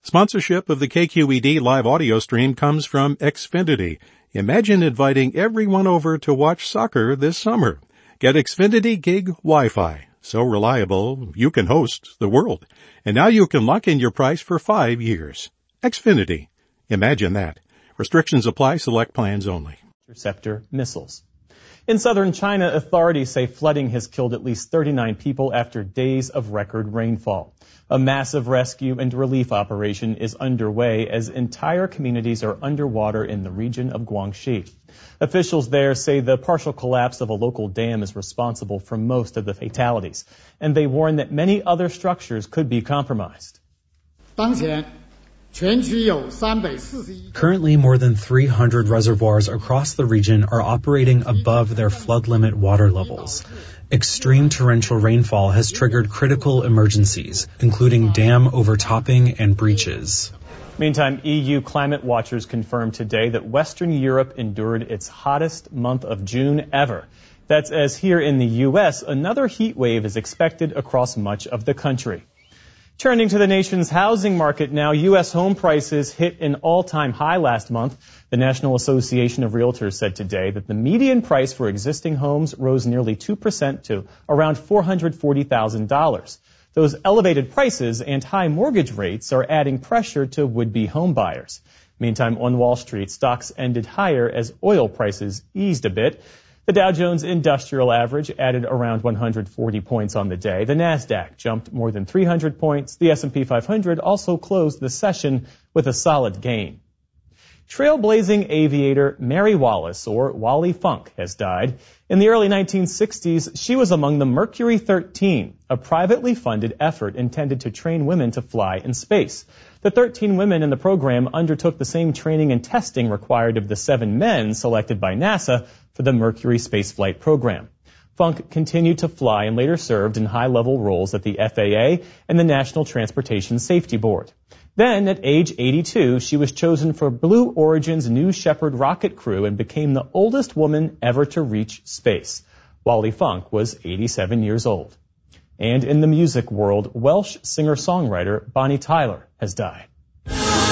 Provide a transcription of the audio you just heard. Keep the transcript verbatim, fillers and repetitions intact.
Sponsorship of the K Q E D live audio stream comes from Xfinity. Imagine inviting everyone over to watch soccer this summer. Get Xfinity Gig Wi-Fi. So reliable, you can host the world. And now you can lock in your price for five years. Xfinity. Imagine that. Restrictions apply. Select plans only. Interceptor missiles. In southern China, authorities say flooding has killed at least thirty-nine people after days of record rainfall. A massive rescue and relief operation is underway as entire communities are underwater in the region of Guangxi. Officials there say the partial collapse of a local dam is responsible for most of the fatalities, and they warn that many other structures could be compromised. Currently, more than three hundred reservoirs across the region are operating above their flood limit water levels. Extreme torrential rainfall has triggered critical emergencies, including dam overtopping and breaches. Meantime, E U climate watchers confirmed today that Western Europe endured its hottest month of June ever. That's as here in the U S, another heat wave is expected across much of the country. Turning to the nation's housing market now, U S home prices hit an all-time high last month. The National Association of Realtors said today that the median price for existing homes rose nearly two percent to around four hundred forty thousand dollars. Those elevated prices and high mortgage rates are adding pressure to would-be home buyers. Meantime, on Wall Street, stocks ended higher as oil prices eased a bit. The Dow Jones Industrial Average added around one hundred forty points on the day. The Nasdaq jumped more than three hundred points. The S and P five hundred also closed the session with a solid gain. Trailblazing aviator Mary Wallace, or Wally Funk, has died. In the early nineteen sixties, she was among the Mercury thirteen, a privately funded effort intended to train women to fly in space. The thirteen women in the program undertook the same training and testing required of the seven men selected by NASA for the Mercury spaceflight program. Funk continued to fly and later served in high-level roles at the F A A and the National Transportation Safety Board. Then, at age eighty-two, she was chosen for Blue Origin's New Shepard rocket crew and became the oldest woman ever to reach space. Wally Funk was eighty-seven years old. And in the music world, Welsh singer-songwriter Bonnie Tyler has died.